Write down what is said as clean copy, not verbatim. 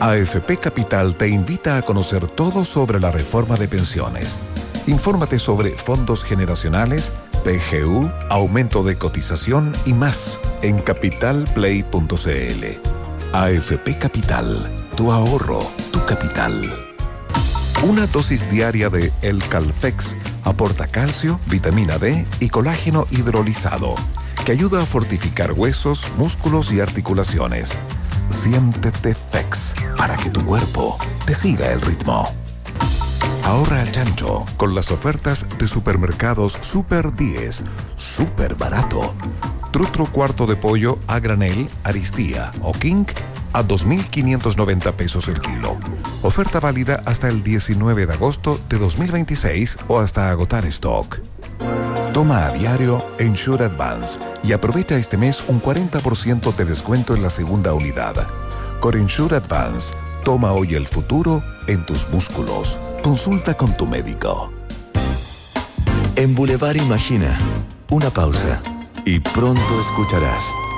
AFP Capital te invita a conocer todo sobre la reforma de pensiones. Infórmate sobre fondos generacionales, PGU, aumento de cotización y más en capitalplay.cl. AFP Capital, tu ahorro, tu capital. Una dosis diaria de El Calfex aporta calcio, vitamina D y colágeno hidrolizado, que ayuda a fortificar huesos, músculos y articulaciones. Siéntete Fex para que tu cuerpo te siga el ritmo. Ahorra al chancho con las ofertas de supermercados Super 10. Súper barato. Trutro cuarto de pollo a granel, Aristía o King a 2.590 pesos el kilo. Oferta válida hasta el 19 de agosto de 2026 o hasta agotar stock. Toma a diario Ensure Advance y aprovecha este mes un 40% de descuento en la segunda unidad. Con Ensure Advance, toma hoy el futuro en tus músculos. Consulta con tu médico. En Boulevard Imagina, una pausa y pronto escucharás